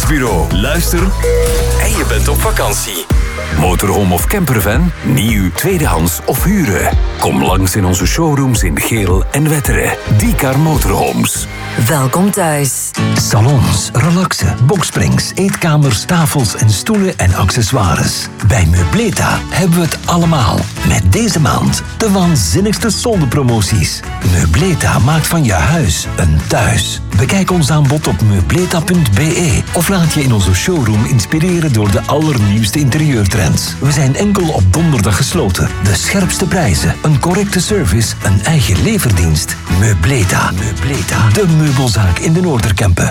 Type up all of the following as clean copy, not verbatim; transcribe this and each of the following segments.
Servicebureau. Luister en je bent op vakantie. Motorhome of campervan? Nieuw, tweedehands of huren? Kom langs in onze showrooms in Geel en Wetteren. Diecar Motorhomes. Welkom thuis. Salons, relaxen, boksprings, eetkamers, tafels en stoelen en accessoires. Bij Meubleta hebben we het allemaal. Met deze maand de waanzinnigste zondepromoties. Meubleta maakt van je huis een thuis. Bekijk ons aanbod op meubleta.be of laat je in onze showroom inspireren door de allernieuwste interieurtrends. We zijn enkel op donderdag gesloten. De scherpste prijzen, een correcte service, een eigen leverdienst. Meubleta. De meubelzaak in de Noorderkempen.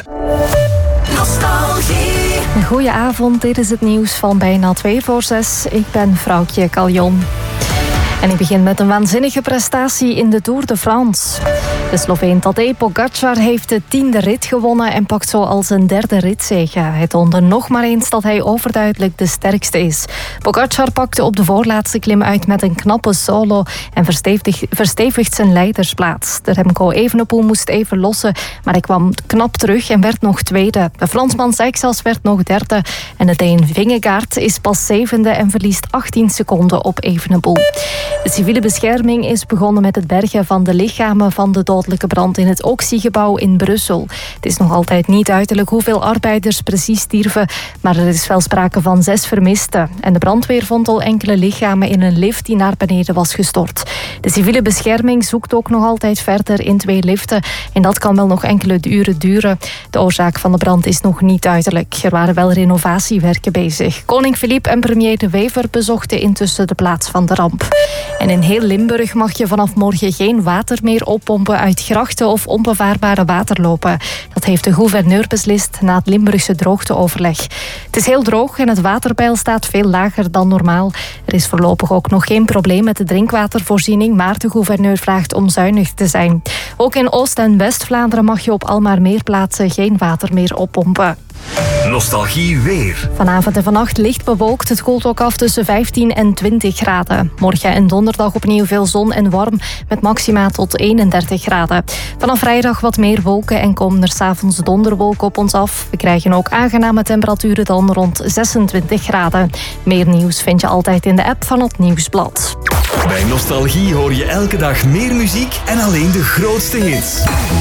Nostalgie. Goedenavond, dit is het nieuws van bijna 6:02. Ik ben Vrouwtje Caljon. En ik begin met een waanzinnige prestatie in de Tour de France. De Sloveen Tadej Pogačar heeft de 10e rit gewonnen en pakt zo al zijn 3e ritzege. Hij toonde nog maar eens dat hij overduidelijk de sterkste is. Pogačar pakte op de voorlaatste klim uit met een knappe solo en verstevigt zijn leidersplaats. De Remco Evenepoel moest even lossen, maar hij kwam knap terug en werd nog tweede. De Fransman Seixas werd nog derde en de Deen Vingegaard is pas 7e en verliest 18 seconden op Evenepoel. De civiele bescherming is begonnen met het bergen van de lichamen van de dodelijke brand in het Oxy-gebouw in Brussel. Het is nog altijd niet duidelijk hoeveel arbeiders precies stierven, maar er is wel sprake van 6 vermisten. En de brandweer vond al enkele lichamen in een lift die naar beneden was gestort. De civiele bescherming zoekt ook nog altijd verder in 2 liften en dat kan wel nog enkele uren duren. De oorzaak van de brand is nog niet duidelijk. Er waren wel renovatiewerken bezig. Koning Filip en premier De Wever bezochten intussen de plaats van de ramp. En in heel Limburg mag je vanaf morgen geen water meer oppompen uit grachten of onbevaarbare waterlopen. Dat heeft de gouverneur beslist na het Limburgse droogteoverleg. Het is heel droog en het waterpeil staat veel lager dan normaal. Er is voorlopig ook nog geen probleem met de drinkwatervoorziening, maar de gouverneur vraagt om zuinig te zijn. Ook in Oost- en West-Vlaanderen mag je op al maar meer plaatsen geen water meer oppompen. Nostalgie weer. Vanavond en vannacht licht bewolkt. Het koelt ook af tussen 15 en 20 graden. Morgen en donderdag opnieuw veel zon en warm met maxima tot 31 graden. Vanaf vrijdag wat meer wolken en komen er 's avonds donderwolken op ons af. We krijgen ook aangename temperaturen dan rond 26 graden. Meer nieuws vind je altijd in de app van het Nieuwsblad. Bij Nostalgie hoor je elke dag meer muziek en alleen de grootste hits.